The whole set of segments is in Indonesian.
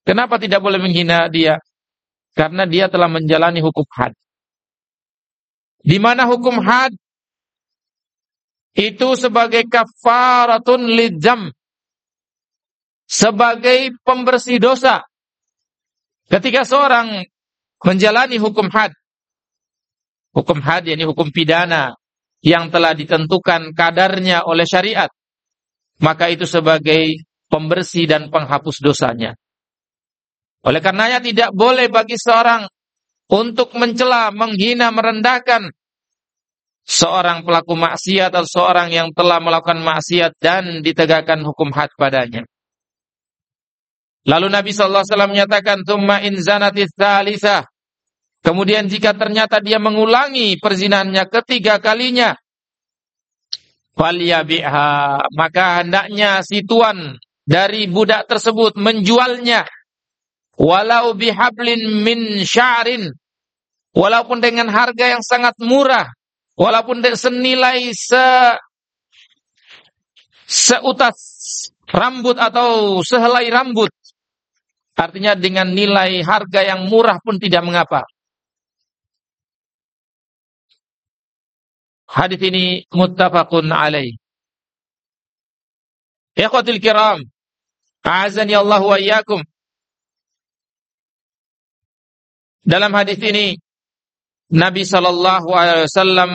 Kenapa tidak boleh menghina dia? Karena dia telah menjalani hukum had. Di mana hukum had itu sebagai kafaratun lidzam, sebagai pembersih dosa. Ketika seorang menjalani hukum had yakni hukum pidana yang telah ditentukan kadarnya oleh syariat, maka itu sebagai pembersih dan penghapus dosanya. Oleh karenanya tidak boleh bagi seorang untuk mencela, menghina, merendahkan seorang pelaku maksiat atau seorang yang telah melakukan maksiat dan ditegakkan hukum had padanya. Lalu Nabi SAW menyatakan, "Tsumma in zanatis tsalitsah." Kemudian jika ternyata dia mengulangi perzinahannya ketiga kalinya, falyabi'ha, maka hendaknya si tuan dari budak tersebut menjualnya, walau bihablin min sya'rin, walaupun dengan harga yang sangat murah, walaupun senilai seutas rambut atau sehelai rambut. Artinya dengan nilai harga yang murah pun tidak mengapa. Hadis ini muttafaqun alaih. Ikhwatul kiram, a'azani Allah wa iyyakum. Dalam hadis ini Nabi sallallahu alaihi wasallam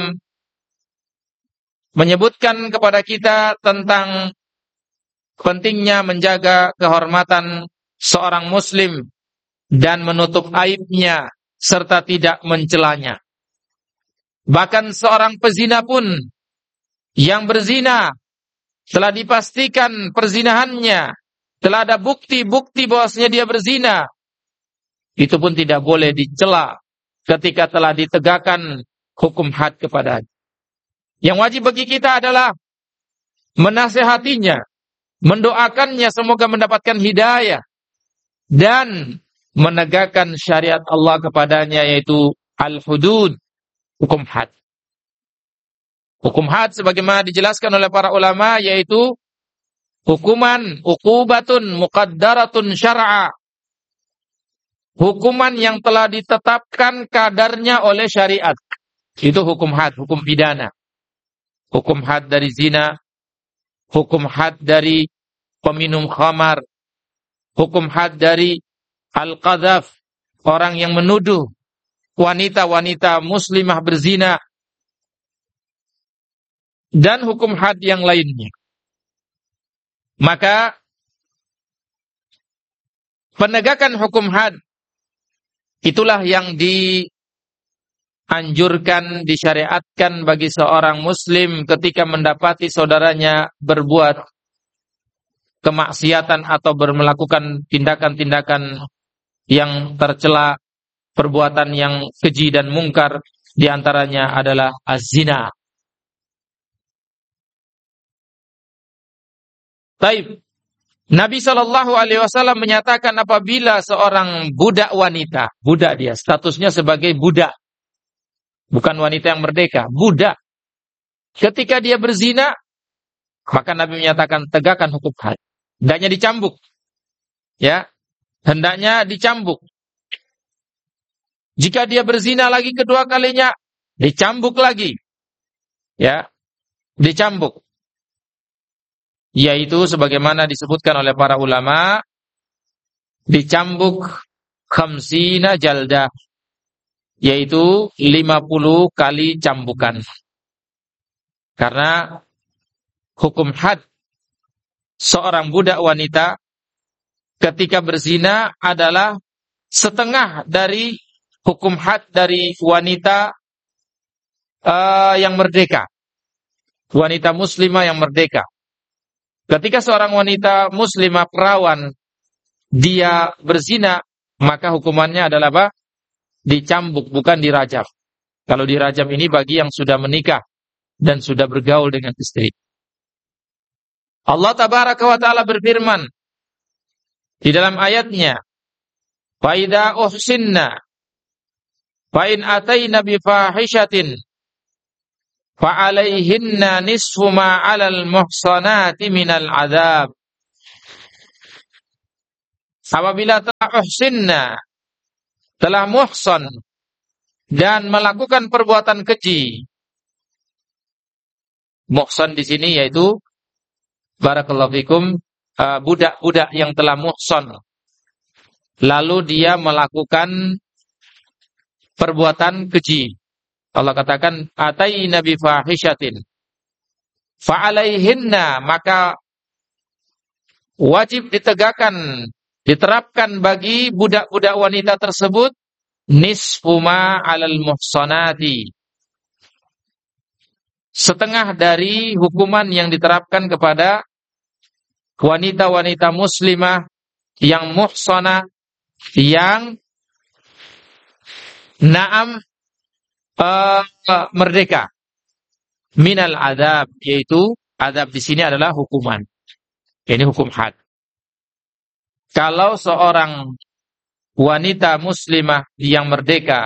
menyebutkan kepada kita tentang pentingnya menjaga kehormatan seorang muslim dan menutup aibnya serta tidak mencelanya. Bahkan seorang pezina pun yang berzina telah dipastikan perzinahannya, telah ada bukti-bukti bahwasanya dia berzina, itu pun tidak boleh dicela ketika telah ditegakkan hukum had kepadanya. Yang wajib bagi kita adalah menasihatinya, mendoakannya semoga mendapatkan hidayah, dan menegakkan syariat Allah kepadanya, yaitu al-hudud, hukum had. Hukum had sebagaimana dijelaskan oleh para ulama yaitu hukuman, uqubatun muqaddaratun syar'a. Hukuman yang telah ditetapkan kadarnya oleh syariat. Itu hukum had, hukum pidana. Hukum had dari zina, hukum had dari peminum khamar, hukum had dari al-qadhaf, orang yang menuduh wanita-wanita muslimah berzina, dan hukum had yang lainnya. Maka penegakan hukum had itulah yang dianjurkan, disyariatkan bagi seorang muslim ketika mendapati saudaranya berbuat kemaksiatan atau melakukan tindakan-tindakan yang tercela, perbuatan yang keji dan mungkar, di antaranya adalah az-zina. Taib. Nabi SAW menyatakan apabila seorang budak wanita, budak dia, statusnya sebagai budak, bukan wanita yang merdeka, budak. Ketika dia berzina, maka Nabi menyatakan tegakkan hukum had. Hendaknya dicambuk. Ya, hendaknya dicambuk. Jika dia berzina lagi kedua kalinya, dicambuk lagi. Ya, dicambuk. Yaitu sebagaimana disebutkan oleh para ulama, dicambuk khamsina jaldah, yaitu 50 kali cambukan. Karena hukum had seorang budak wanita ketika berzina adalah setengah dari hukum had dari wanita yang merdeka, wanita muslimah yang merdeka. Ketika seorang wanita muslimah perawan dia berzina, maka hukumannya adalah apa? Dicambuk, bukan dirajam. Kalau dirajam ini bagi yang sudah menikah dan sudah bergaul dengan istri. Allah tabaraka wa ta'ala berfirman di dalam ayatnya, "Fa idza uhsinna fa in ataina bi fahishatin fa 'alaihinna nisfu ma 'alal muhsanati minal 'adzab." Apabila telah uhsinna, telah muhsan dan melakukan perbuatan keji. Muhsan di sini yaitu barakallahu fikum budak-budak yang telah muhsan. Lalu dia melakukan perbuatan keji. Allah katakan atayna bi fahishatin fa'alaihinna, maka wajib ditegakkan, diterapkan bagi budak-budak wanita tersebut nisfu ma 'alal muhsanati, setengah dari hukuman yang diterapkan kepada wanita-wanita muslimah yang muhsanah, yang na'am merdeka, minal adab, yaitu adab di sini adalah hukuman. Ini hukum had. Kalau seorang wanita muslimah yang merdeka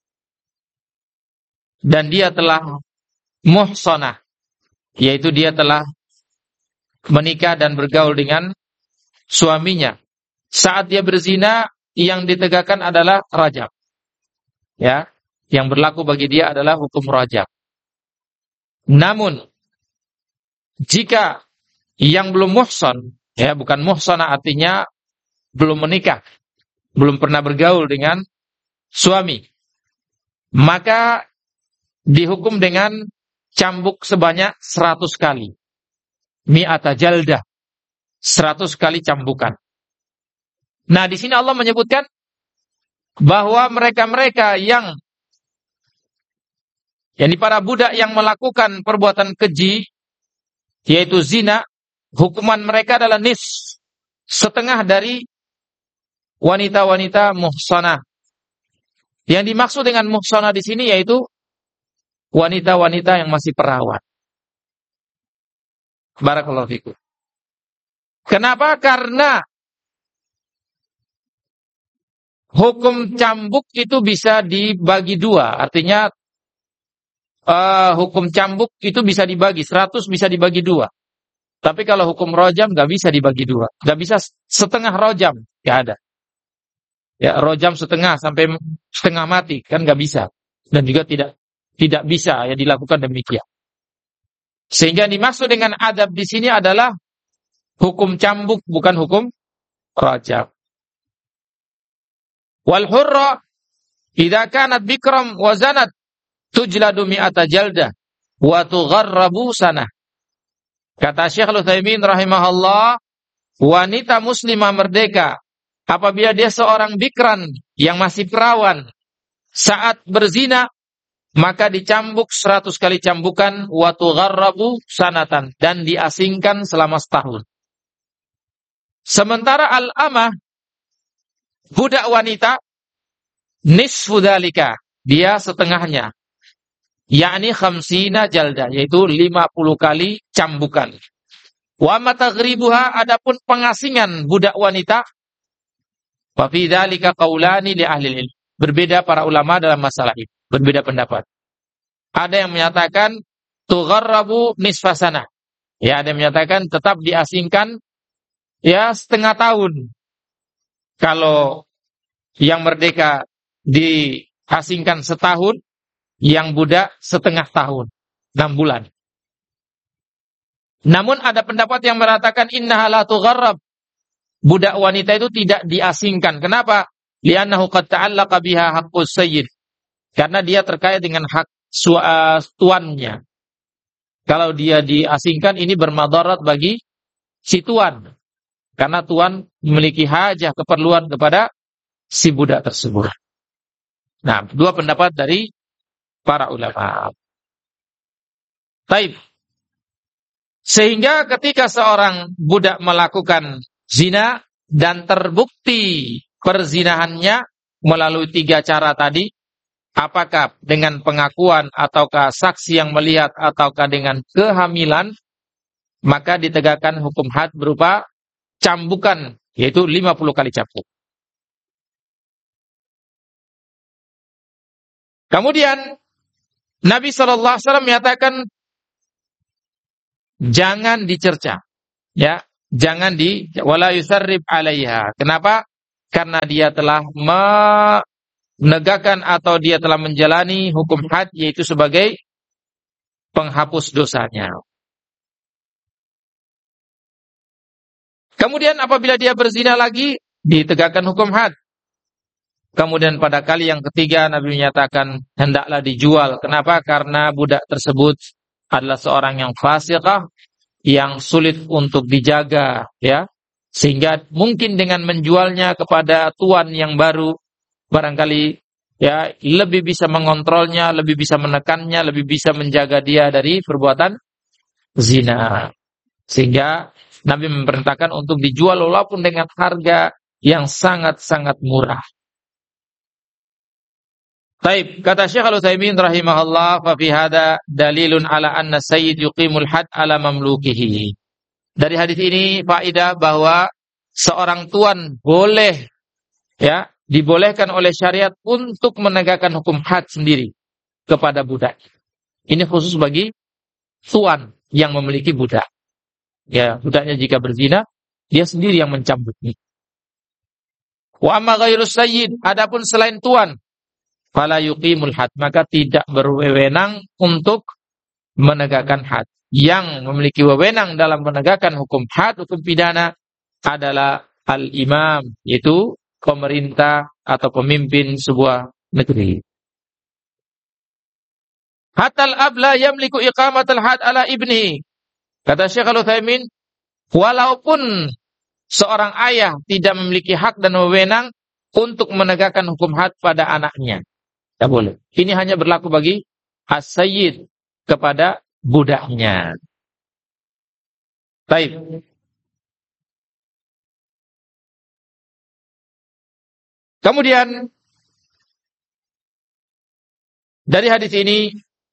dan dia telah muhsanah, yaitu dia telah menikah dan bergaul dengan suaminya, saat dia berzina yang ditegakkan adalah rajam. Ya, yang berlaku bagi dia adalah hukum rajam. Namun jika yang belum muhsan, ya bukan muhsanah artinya belum menikah, belum pernah bergaul dengan suami, maka dihukum dengan cambuk sebanyak 100 kali. Mi'ata jaldah, 100 kali cambukan. Nah, di sini Allah menyebutkan bahwa mereka-mereka yang para budak yang melakukan perbuatan keji, yaitu zina, hukuman mereka adalah setengah dari wanita-wanita muhsanah. Yang dimaksud dengan muhsanah di sini yaitu wanita-wanita yang masih perawan. Barakallahu fikum. Kenapa? Karena hukum cambuk itu bisa dibagi dua. Artinya hukum cambuk itu bisa dibagi 100, bisa dibagi dua. Tapi kalau hukum rojam nggak bisa dibagi dua, nggak bisa setengah rojam, nggak ada. Ya, rojam setengah sampai setengah mati kan nggak bisa, dan juga tidak bisa ya dilakukan demikian. Sehingga dimaksud dengan adab di sini adalah hukum cambuk, bukan hukum rojam. Wal hurra idza kanat bikram wa zanat tujladu mi'ata jaldah wa tugharrabu sanah. Kata Syekh Al-Utsaimin rahimahullah, wanita muslimah merdeka apabila dia seorang bikran yang masih perawan saat berzina, maka dicambuk 100 kali cambukan, wa tugharrabu sanatan, dan diasingkan selama setahun. Sementara al-amah, budak wanita, nisfu dzalika, dia setengahnya, yakni khamsina jalda, yaitu 50 kali cambukan. Wa mataghribuha, adapun pengasingan budak wanita, fa fi dzalika qaulani li ahli ilm. Berbeda para ulama dalam masalah ini, berbeda pendapat. Ada yang menyatakan tugharrabu nisfa sanah. Ya, ada yang menyatakan tetap diasingkan ya setengah tahun. Kalau yang merdeka diasingkan setahun, yang budak setengah tahun, 6 bulan. Namun ada pendapat yang mengatakan innaha la tugharrab. Budak wanita itu tidak diasingkan. Kenapa? Li'annahu qad ta'allaqa biha haqqus sayyid. Karena dia terkait dengan hak tuannya. Kalau dia diasingkan, ini bermadarat bagi si tuan. Karena tuan memiliki hajah, keperluan kepada si budak tersebut. Nah, dua pendapat dari para ulama. Taib. Sehingga ketika seorang budak melakukan zina dan terbukti perzinahannya melalui 3 cara tadi, apakah dengan pengakuan ataukah saksi yang melihat ataukah dengan kehamilan, maka ditegakkan hukum had berupa cambukan, yaitu 50 kali cambuk. Kemudian Nabi SAW menyatakan jangan dicerca, ya, jangan wala yusarrib alaiha. Kenapa? karena dia telah menegakkan atau dia telah menjalani hukum had, yaitu sebagai penghapus dosanya. Kemudian apabila dia berzina lagi, ditegakkan hukum had. Kemudian pada kali yang ketiga Nabi menyatakan hendaklah dijual. Kenapa? Karena budak tersebut adalah seorang yang fasiqah, yang sulit untuk dijaga, ya. Sehingga mungkin dengan menjualnya kepada tuan yang baru, barangkali ya lebih bisa mengontrolnya, lebih bisa menekannya, lebih bisa menjaga dia dari perbuatan zina. Sehingga Nabi memerintahkan untuk dijual walaupun dengan harga yang sangat-sangat murah. Taib, kata Syekh Al-Utsaimin rahimahullah, fa fi hada dalilun ala anna sayyid yuqimul had ala mamlukihi. Dari hadis ini faedah bahwa seorang tuan boleh, ya, dibolehkan oleh syariat untuk menegakkan hukum had sendiri kepada budak. Ini khusus bagi tuan yang memiliki budak. Ya, budaknya jika berzina, dia sendiri yang mencambuknya. Wa amma ghairus sayyid, adapun selain tuan, fala yuqimul had, maka tidak berwenang untuk menegakkan had. Yang memiliki wewenang dalam menegakkan hukum had, hukum pidana adalah al-imam, yaitu pemerintah atau pemimpin sebuah negeri. Hatal abla yamliku iqamatul had ala ibni. Kata Syekh Al-Utsaimin, walaupun seorang ayah tidak memiliki hak dan wewenang untuk menegakkan hukum had pada anaknya, tidak boleh. Ini hanya berlaku bagi as-sayyid kepada budaknya. Baik. Kemudian dari hadis ini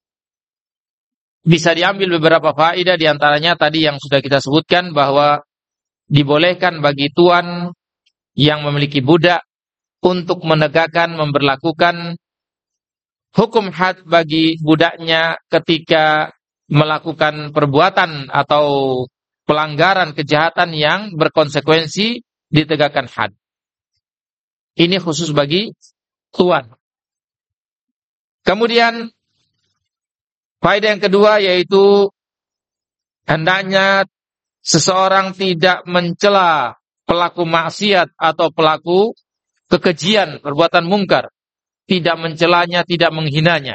bisa diambil beberapa faedah, di antaranya tadi yang sudah kita sebutkan bahwa dibolehkan bagi tuan yang memiliki budak untuk menegakkan, memberlakukan hukum had bagi budaknya ketika melakukan perbuatan atau pelanggaran kejahatan yang berkonsekuensi, ditegakkan had. Ini khusus bagi tuan. Kemudian faedah yang kedua yaitu hendaknya seseorang tidak mencela pelaku maksiat atau pelaku kekejian, perbuatan mungkar. Tidak mencelanya, tidak menghinanya.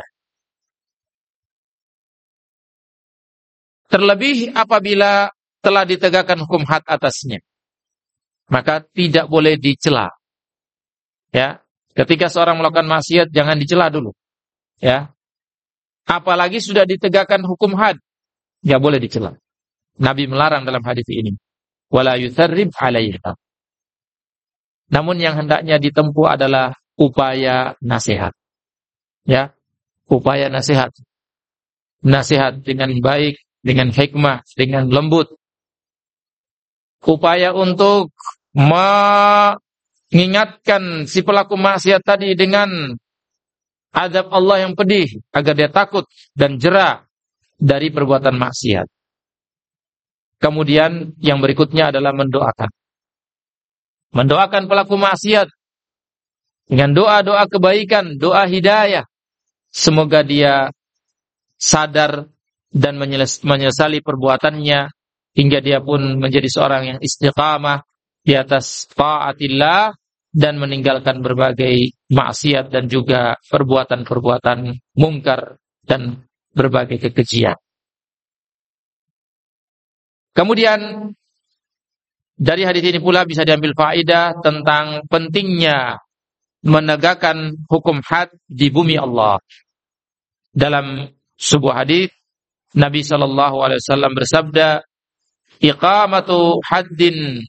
Terlebih apabila telah ditegakkan hukum had atasnya, maka tidak boleh dicela. Ya, ketika seorang melakukan maksiat jangan dicela dulu. Ya, apalagi sudah ditegakkan hukum had, enggak boleh dicela. Nabi melarang dalam hadis ini. Wala yutharrib 'alaiha. Namun yang hendaknya ditempuh adalah upaya nasihat. Ya, upaya nasihat. Nasihat dengan baik, dengan hikmah, dengan lembut. Upaya untuk mengingatkan si pelaku maksiat tadi dengan azab Allah yang pedih agar dia takut dan jera dari perbuatan maksiat. Kemudian yang berikutnya adalah mendoakan. Mendoakan pelaku maksiat dengan doa-doa kebaikan, doa hidayah. Semoga dia sadar dan menyesali perbuatannya hingga dia pun menjadi seorang yang istiqamah di atas taatillah dan meninggalkan berbagai maksiat dan juga perbuatan-perbuatan mungkar dan berbagai kekejian. Kemudian dari hadis ini pula bisa diambil faedah tentang pentingnya menegakkan hukum had di bumi Allah. Dalam sebuah hadis Nabi SAW bersabda, iqamatu haddin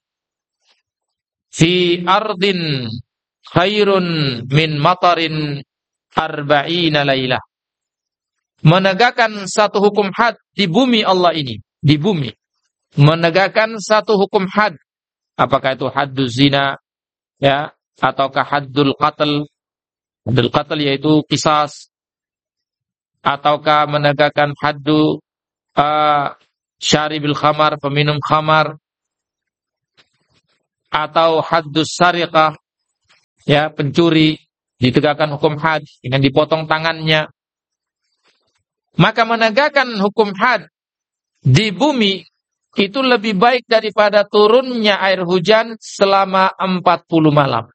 fi ardin khairun min matarin arba'ina lailah. Menegakkan satu hukum had di bumi Allah ini, di bumi. Menegakkan satu hukum had, apakah itu hadduz zina, ya, ataukah haddul qatl. Haddul qatl yaitu qisas, ataukah menegakkan haddu syaribil khamar, peminum khamar, atau haddus sariqah, ya, pencuri ditegakkan hukum had dengan dipotong tangannya. Maka menegakkan hukum had di bumi itu lebih baik daripada turunnya air hujan selama 40 malam.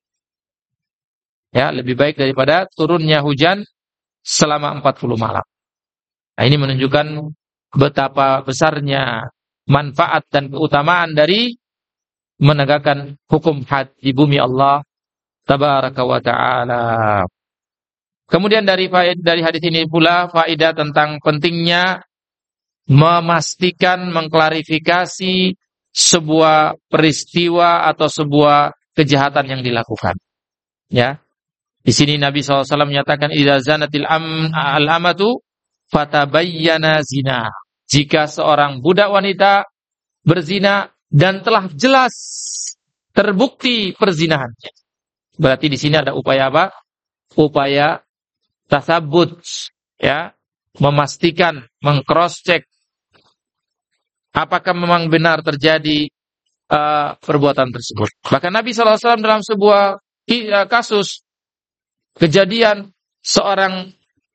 Ya, lebih baik daripada turunnya hujan selama 40 malam. Nah, ini menunjukkan betapa besarnya manfaat dan keutamaan dari menegakkan hukum had di bumi Allah tabaraka wa ta'ala. Kemudian dari hadis ini pula faedah tentang pentingnya memastikan, mengklarifikasi sebuah peristiwa atau sebuah kejahatan yang dilakukan. Ya, di sini Nabi SAW menyatakan idza zanatil al-amatu fatabayyana zina. Jika seorang budak wanita berzina dan telah jelas terbukti perzinahannya. Berarti di sini ada upaya apa? Upaya tasabbut, ya, memastikan, meng-cross-check apakah memang benar terjadi perbuatan tersebut. Bahkan Nabi SAW dalam sebuah kasus kejadian seorang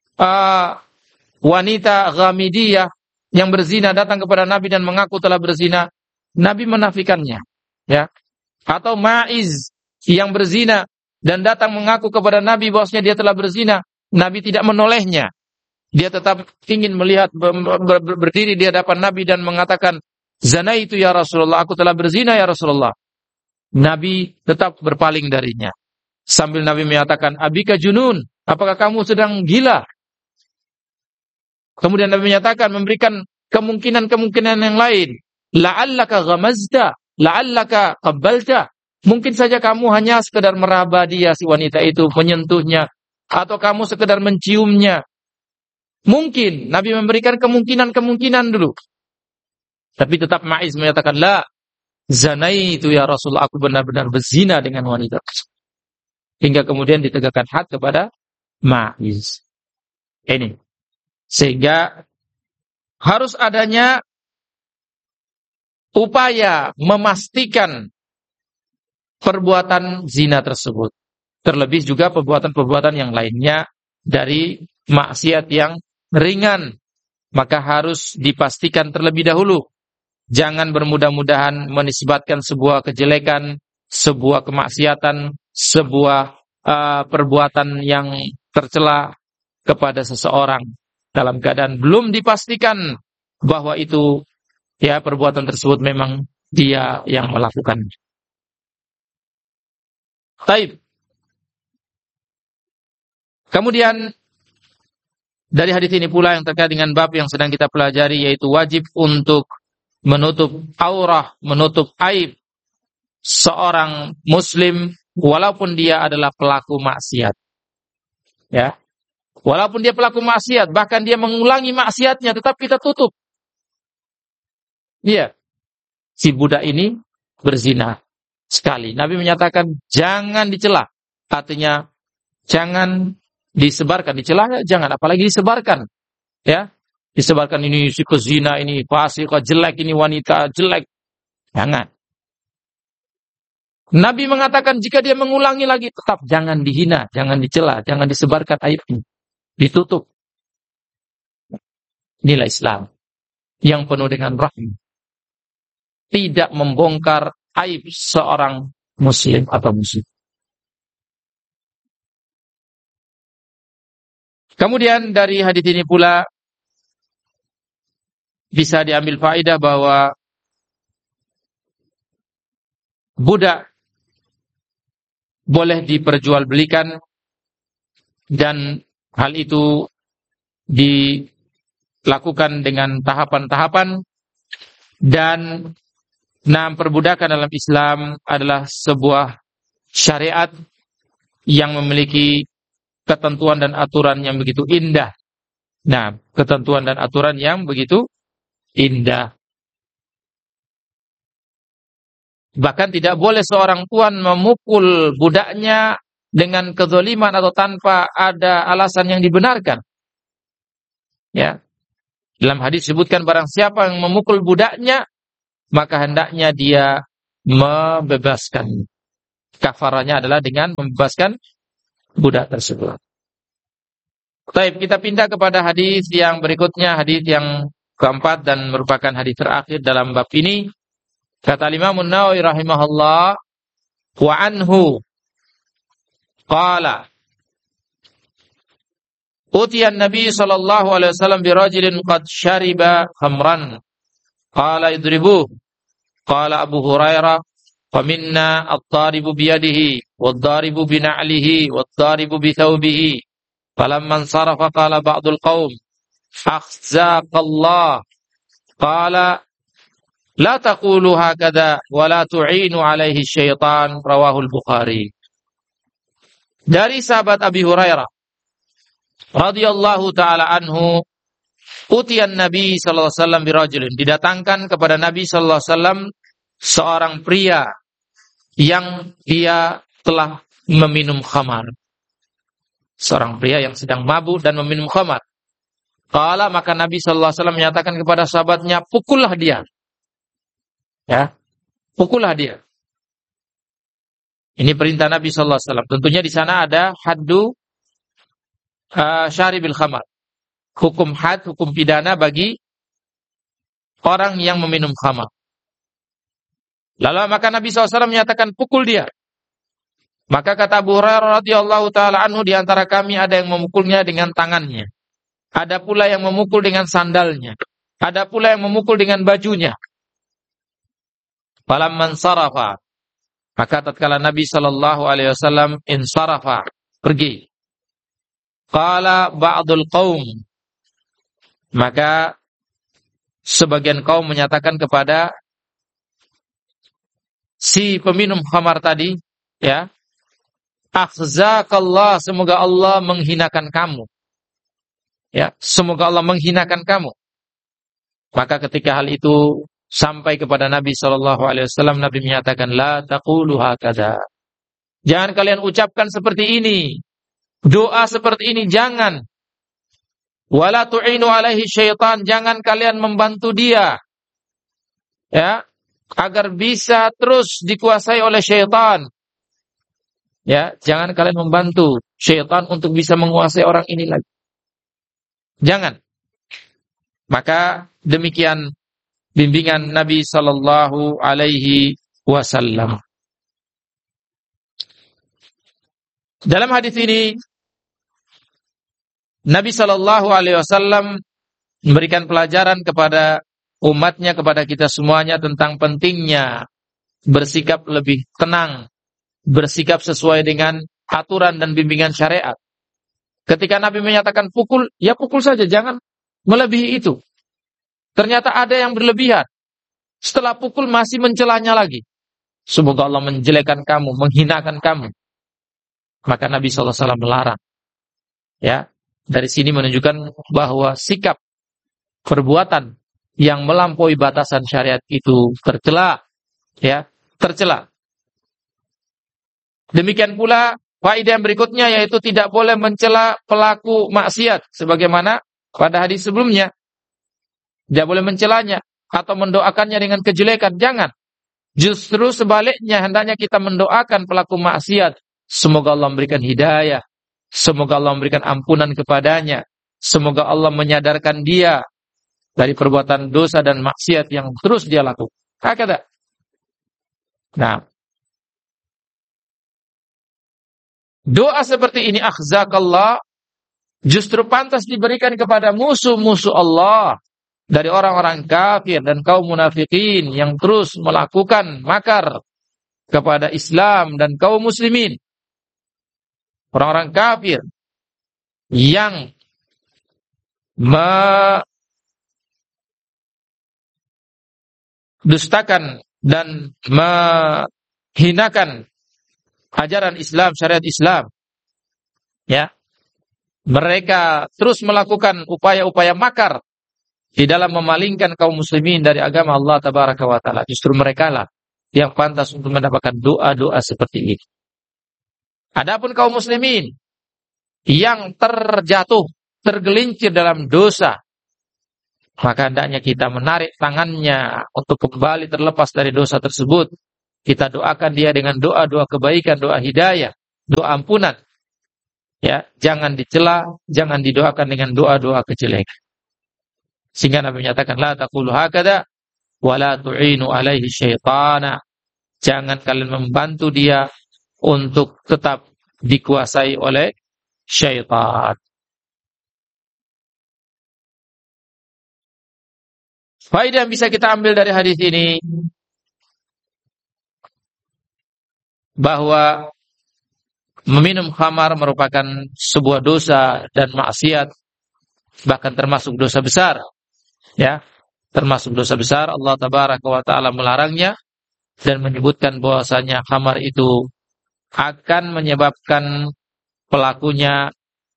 wanita Ghamidiyah yang berzina datang kepada Nabi dan mengaku telah berzina, Nabi menafikannya, ya. Atau Ma'iz yang berzina dan datang mengaku kepada Nabi bahwasanya dia telah berzina, Nabi tidak menolehnya. Dia tetap ingin melihat berdiri di hadapan Nabi dan mengatakan, "Zanaitu ya Rasulullah, aku telah berzina ya Rasulullah." Nabi tetap berpaling darinya. Sambil Nabi menyatakan, "Abika junun, apakah kamu sedang gila?" Kemudian Nabi menyatakan, memberikan kemungkinan-kemungkinan yang lain. "La'allaka ghamazta, la'allaka qabbalta." Mungkin saja kamu hanya sekedar meraba dia, si wanita itu, menyentuhnya, atau kamu sekedar menciumnya. Mungkin Nabi memberikan kemungkinan-kemungkinan dulu. Tapi tetap Ma'iz menyatakan, "La, zanaitu ya Rasulullah, aku benar-benar berzina dengan wanita." Hingga kemudian ditegakkan had kepada Ma'iz. Ini. Sehingga harus adanya upaya memastikan perbuatan zina tersebut. Terlebih juga perbuatan-perbuatan yang lainnya dari maksiat yang ringan. Maka harus dipastikan terlebih dahulu. Jangan bermudah-mudahan menisbatkan sebuah kejelekan, sebuah kemaksiatan, sebuah perbuatan yang tercela kepada seseorang dalam keadaan belum dipastikan bahwa itu, ya, perbuatan tersebut memang dia yang melakukan. Taib. Kemudian dari hadis ini pula yang terkait dengan bab yang sedang kita pelajari, yaitu wajib untuk menutup aurah, menutup aib seorang muslim walaupun dia adalah pelaku maksiat. Ya. Walaupun dia pelaku maksiat, bahkan dia mengulangi maksiatnya, tetap kita tutup. Iya. Si budak ini berzina sekali. Nabi menyatakan jangan dicela. Artinya jangan disebarkan, dicela jangan, apalagi disebarkan. Ya. Disebarkan ini si pezina, ini fasik, jelek, ini wanita jelek. Jangan. Nabi mengatakan jika dia mengulangi lagi, tetap jangan dihina, jangan dicela, jangan disebarkan aibnya. Ditutup. Inilah Islam yang penuh dengan rahim. Tidak membongkar aib seorang muslim atau muslim. Kemudian dari hadis ini pula bisa diambil faedah bahwa budak boleh diperjualbelikan dan hal itu dilakukan dengan tahapan-tahapan, dan perbudakan dalam Islam adalah sebuah syariat yang memiliki ketentuan dan aturan yang begitu indah. Nah, ketentuan dan aturan yang begitu indah. Bahkan tidak boleh seorang tuan memukul budaknya dengan kezaliman atau tanpa ada alasan yang dibenarkan. Ya. Dalam hadis disebutkan barang siapa yang memukul budaknya, maka hendaknya dia membebaskan. Kafaranya adalah dengan membebaskan budak tersebut. Baik, kita pindah kepada hadis yang berikutnya, hadis yang keempat dan merupakan hadis terakhir dalam bab ini. Kata Imam An-Nawawi rahimahullah, wa anhu qala utiya an-nabi sallallahu alaihi wasallam bi rajulin qad shariba khamran qala idribuh qala Abu Hurairah fa minna at-taribu bi yadihi wad-daribu bi na'lihi wad-daribu bi thawbihi falamman sarafa qala ba'dul qaum akhzaqallah qala la taqulu hakadha wa la tu'inu alaihi syaitan rawahul Bukhari. Dari sahabat Abi Hurairah radhiyallahu taala anhu, utiyan Nabi sallallahu alaihi wasallam birajulin, didatangkan kepada Nabi sallallahu alaihi wasallam seorang pria yang dia telah meminum khamar. Seorang pria yang sedang mabuk dan meminum khamar. Qala, maka Nabi sallallahu alaihi wasallam menyatakan kepada sahabatnya, pukullah dia. Ya, pukullah dia. Ini perintah Nabi sallallahu alaihi wasallam. Tentunya di sana ada haddu syaribil khamar. Hukum had, hukum pidana bagi orang yang meminum khamar. Lalu maka Nabi SAW menyatakan pukul dia. Maka kata Abu Hurairah radhiyallahu taala anhu, di antara kami ada yang memukulnya dengan tangannya. Ada pula yang memukul dengan sandalnya. Ada pula yang memukul dengan bajunya. Falamman sarafa, maka tatkala Nabi sallallahu alaihi wasallam insarafa, pergi. Qala ba'dul qaum, maka sebagian kaum menyatakan kepada si peminum khamar tadi, ya, akhzakallah, semoga Allah menghinakan kamu. Ya, semoga Allah menghinakan kamu. Maka ketika hal itu sampai kepada Nabi sallallahu alaihi wasallam, Nabi menyatakan, la taqulu hakadha. Jangan kalian ucapkan seperti ini. Doa seperti ini jangan. Wala tu'inu alaihi syaitan, jangan kalian membantu dia. Ya, agar bisa terus dikuasai oleh syaitan. Ya, jangan kalian membantu syaitan untuk bisa menguasai orang ini lagi. Jangan. Maka demikian bimbingan Nabi sallallahu alaihi wasallam. Dalam hadis ini Nabi sallallahu alaihi wasallam memberikan pelajaran kepada umatnya, kepada kita semuanya tentang pentingnya bersikap lebih tenang, bersikap sesuai dengan aturan dan bimbingan syariat. Ketika Nabi menyatakan pukul, ya pukul saja, jangan melebihi itu. Ternyata ada yang berlebihan. Setelah pukul masih mencelanya lagi. Semoga Allah menjelekkan kamu, menghinakan kamu. Maka Nabi SAW melarang. Ya, dari sini menunjukkan bahwa sikap perbuatan yang melampaui batasan syariat itu tercela. Ya, tercela. Demikian pula faedah yang berikutnya, yaitu tidak boleh mencela pelaku maksiat sebagaimana pada hadis sebelumnya. Tidak boleh mencelanya atau mendoakannya dengan kejelekan, jangan. Justru sebaliknya, hendaknya kita mendoakan pelaku maksiat, semoga Allah memberikan hidayah, semoga Allah memberikan ampunan kepadanya, semoga Allah menyadarkan dia dari perbuatan dosa dan maksiat yang terus dia lakukan. Hakada. Nah, doa seperti ini, akhzakallah, justru pantas diberikan kepada musuh-musuh Allah dari orang-orang kafir dan kaum munafikin yang terus melakukan makar kepada Islam dan kaum muslimin. Orang-orang kafir yang mendustakan dan menghinakan ajaran Islam, syariat Islam. Ya. Mereka terus melakukan upaya-upaya makar di dalam memalingkan kaum muslimin dari agama Allah tabaraka wa taala. Justru mereka lah yang pantas untuk mendapatkan doa-doa seperti ini. Adapun kaum muslimin yang terjatuh, tergelincir dalam dosa, maka hendaknya kita menarik tangannya untuk kembali terlepas dari dosa tersebut. Kita doakan dia dengan doa-doa kebaikan, doa hidayah, doa ampunan. Ya, jangan dicela, jangan didoakan dengan doa-doa kejelekan. Sehingga Nabi menyatakan, la taqulu hakada wa la tu'inu alaihi syaitana. Jangan kalian membantu dia untuk tetap dikuasai oleh syaitan. Faedah yang bisa kita ambil dari hadis ini, bahwa meminum khamar merupakan sebuah dosa dan maksiat, bahkan termasuk dosa besar. Ya, termasuk dosa besar. Allah Tabaraka wa Ta'ala melarangnya dan menyebutkan bahwasanya khamar itu akan menyebabkan pelakunya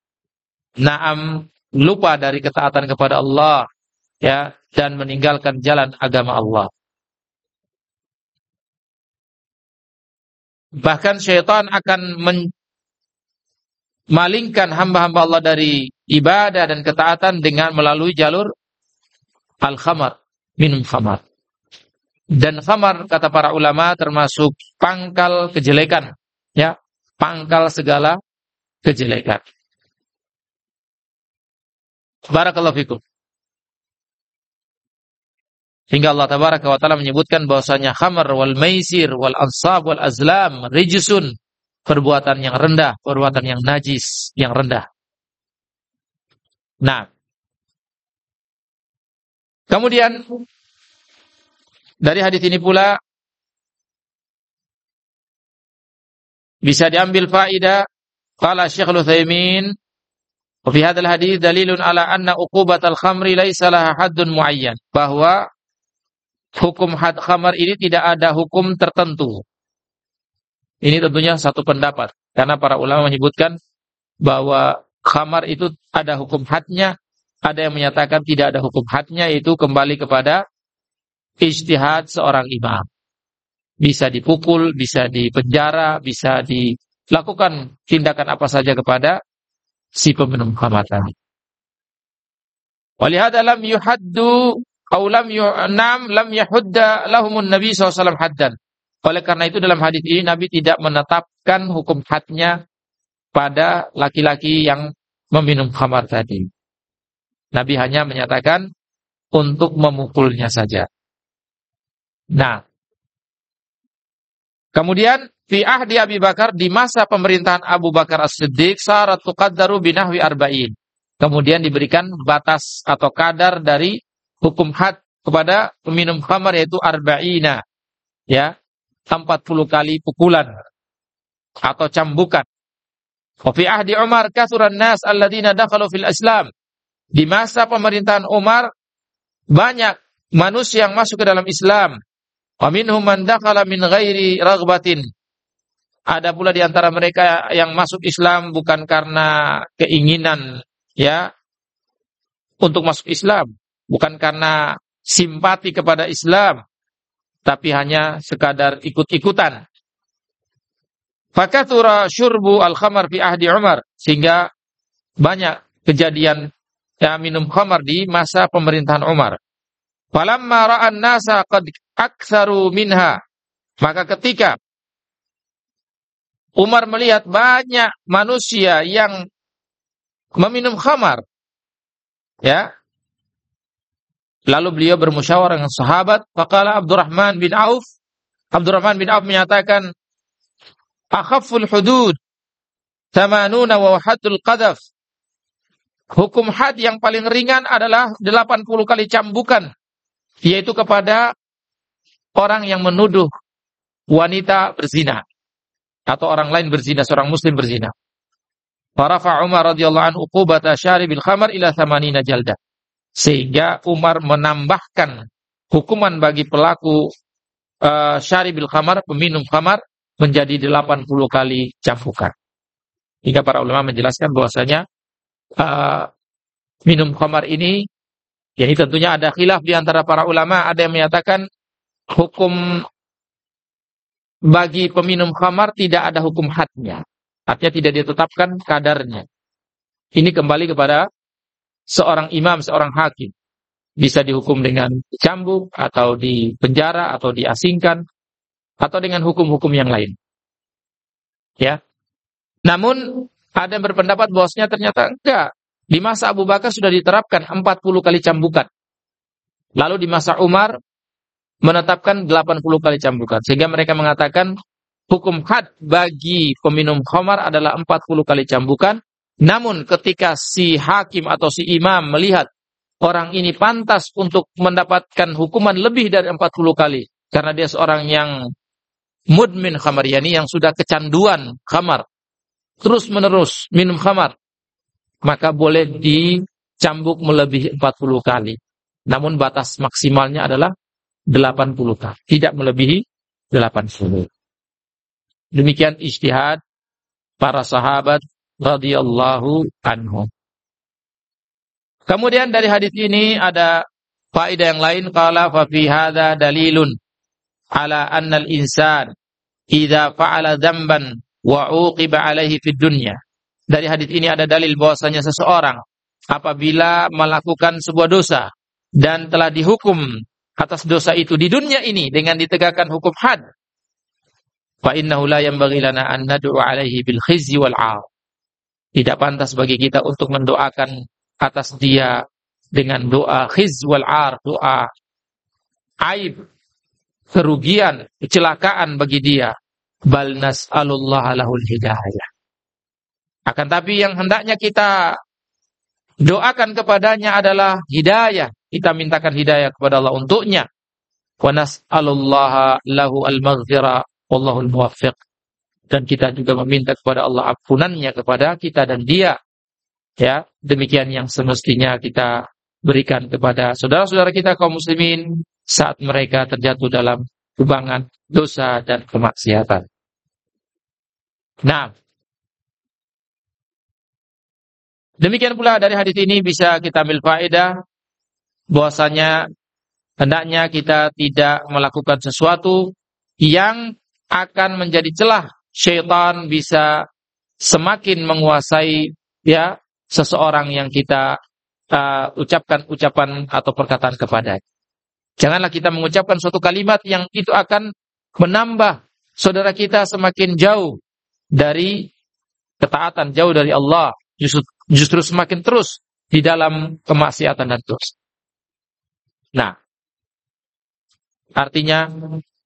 lupa dari ketaatan kepada Allah, ya, dan meninggalkan jalan agama Allah. Bahkan syaitan akan memalingkan hamba-hamba Allah dari ibadah dan ketaatan dengan melalui jalur al-khamar, minum khamar. Dan khamar, kata para ulama, termasuk pangkal kejelekan, ya, pangkal segala kejelekan. Barakallahu fikum. Hingga Allah Tabaraka wa Ta'ala menyebutkan bahwasanya khamar wal maisir wal ansab wal azlam rijsun, perbuatan yang rendah, perbuatan yang najis, yang rendah. Nah, kemudian dari hadis ini pula bisa diambil faedah, qala Syekhul Utsaimin, wa fi hadzal hadits dalilun ala anna uqubatal khamri laisa laha haddun muayyan, bahwa hukum had khamar ini tidak ada hukum tertentu. Ini tentunya satu pendapat, karena para ulama menyebutkan bahwa khamar itu ada hukum hadnya, ada yang menyatakan tidak ada hukum hadnya, itu kembali kepada ijtihad seorang imam. Bisa dipukul, bisa dipenjara, bisa dilakukan tindakan apa saja kepada si peminum khamar tadi. Walihada lam yuhaddu aw lam yahudda lahumun nabi SAW haddan. Oleh karena itu dalam hadis ini Nabi tidak menetapkan hukum hadnya pada laki-laki yang meminum khamar tadi. Nabi hanya menyatakan untuk memukulnya saja. Nah, kemudian fi ahdi Abi Bakar, di masa pemerintahan Abu Bakar As-Siddiq, sarat tuqaddaru binahwi arba'in. Kemudian diberikan batas atau kadar dari hukum had kepada peminum khamar, yaitu arba'ina, ya, 40 kali pukulan atau cambukan. Wa fi ahdi Umar kathuran nas alladziina dakhalu fil Islam. Di masa pemerintahan Umar banyak manusia yang masuk ke dalam Islam. Wa minhum man dakhala min ghairi raghbatin. Ada pula di antara mereka yang masuk Islam bukan karena keinginan, ya, untuk masuk Islam, bukan karena simpati kepada Islam, tapi hanya sekadar ikut-ikutan. Fakathura syurbu al-khamar fi ahdi Umar, sehingga banyak kejadian minum khamar di masa pemerintahan Umar. Falamma ra'an nasa qad aktsaru minha, maka ketika Umar melihat banyak manusia yang meminum khamar, ya, lalu beliau bermusyawarah dengan sahabat. Faqala Abdurrahman bin Auf menyatakan, akhafful hudud 80 wa haddul qadhaf. Hukum had yang paling ringan adalah 80 kali cambukan, yaitu kepada orang yang menuduh wanita berzina atau orang lain berzina, seorang muslim berzina. Farafa Umar radhiyallahu anhu uqubata syaribil khamar ila 80 jaldah. Sehingga Umar menambahkan hukuman bagi pelaku syaribil khamar, peminum khamar, menjadi 80 kali cambukan. Hingga para ulama menjelaskan bahwasanya minum khamar ini, ya, ini tentunya ada khilaf di antara para ulama. Ada yang menyatakan hukum bagi peminum khamar tidak ada hukum hadnya, artinya tidak ditetapkan kadarnya. Ini kembali kepada seorang imam, seorang hakim. Bisa dihukum dengan cambuk, atau dipenjara, atau diasingkan, atau dengan hukum-hukum yang lain. Ya. Namun ada yang berpendapat bahwasanya ternyata enggak. Di masa Abu Bakar sudah diterapkan 40 kali cambukan. Lalu di masa Umar menetapkan 80 kali cambukan. Sehingga mereka mengatakan hukum had bagi peminum khamar adalah 40 kali cambukan. Namun ketika si hakim atau si imam melihat orang ini pantas untuk mendapatkan hukuman lebih dari 40 kali. Karena dia seorang yang mudmin khamar, yani yang sudah kecanduan khamar, terus menerus minum khamar, maka boleh dicambuk melebihi 40 kali. Namun batas maksimalnya adalah 80 kali, tidak melebihi 80. Demikian ijtihad para sahabat radhiyallahu anhum. Kemudian dari hadis ini ada faedah yang lain, qala fa fi hadza dalilun ala anna al-insan idza fa'ala dzamban wa 'uqiba 'alaihi fid dunya. Dari hadis ini ada dalil bahwasanya seseorang apabila melakukan sebuah dosa dan telah dihukum atas dosa itu di dunia ini dengan ditegakkan hukum had, fa innahu la yanbaghi lana an nad'u 'alaihi bil khizyi wal 'ar. Tidak pantas bagi kita untuk mendoakan atas dia dengan doa khiz wal 'ar, doa aib, kerugian, kecelakaan bagi dia. Bal nas'alullah lahul hidayah. Akan tapi yang hendaknya kita doakan kepadanya adalah hidayah. Kita mintakan hidayah kepada Allah untuknya. Wa nas'alullah lahu al-maghfirah wallahul muwaffiq. Dan kita juga meminta kepada Allah ampunannya kepada kita dan dia. Ya, demikian yang semestinya kita berikan kepada saudara-saudara kita kaum muslimin saat mereka terjatuh dalam kubangan dosa dan kemaksiatan. Nah, demikian pula dari hadis ini bisa kita ambil faedah bahwasanya hendaknya kita tidak melakukan sesuatu yang akan menjadi celah syaitan bisa semakin menguasai ya seseorang yang kita ucapkan ucapan atau perkataan kepadanya. Janganlah kita mengucapkan suatu kalimat yang itu akan menambah saudara kita semakin jauh dari ketaatan, jauh dari Allah, justru semakin terus di dalam kemaksiatan dan dosa. Nah, artinya